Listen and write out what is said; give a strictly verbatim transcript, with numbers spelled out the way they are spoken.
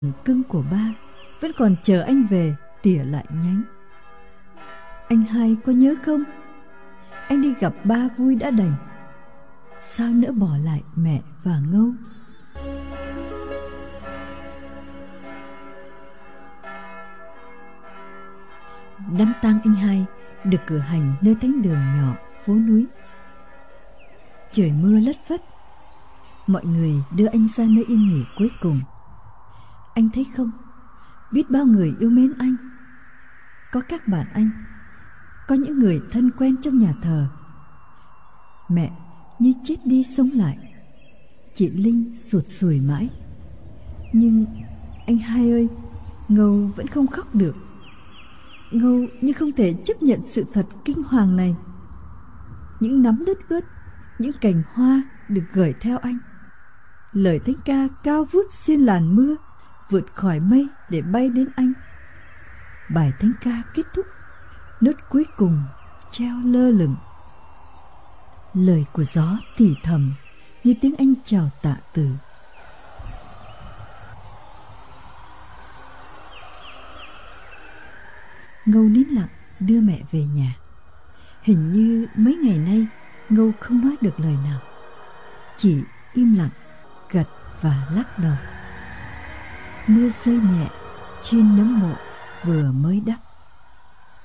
cưng của ba vẫn còn chờ anh về tỉa lại nhánh. Anh hai có nhớ không? Anh đi gặp ba vui đã đành, sao nỡ bỏ lại mẹ và Ngâu. Đám tang anh hai được cử hành nơi thánh đường nhỏ phố núi. Trời mưa lất phất, mọi người đưa anh ra nơi yên nghỉ cuối cùng. Anh thấy không, biết bao người yêu mến anh. Có các bạn anh, có những người thân quen trong nhà thờ. Mẹ như chết đi sống lại, chị Linh sụt sùi mãi. Nhưng anh hai ơi, Ngâu vẫn không khóc được. Ngâu như không thể chấp nhận sự thật kinh hoàng này. Những nắm đất ướt, những cành hoa được gửi theo anh. Lời thánh ca cao vút xuyên làn mưa, vượt khỏi mây để bay đến anh. Bài thánh ca kết thúc, nốt cuối cùng treo lơ lửng. Lời của gió thì thầm như tiếng anh chào tạ từ. Ngâu nín lặng đưa mẹ về nhà. Hình như mấy ngày nay Ngâu không nói được lời nào, chỉ im lặng gật và lắc đầu. Mưa rơi nhẹ trên nấm mộ vừa mới đắp.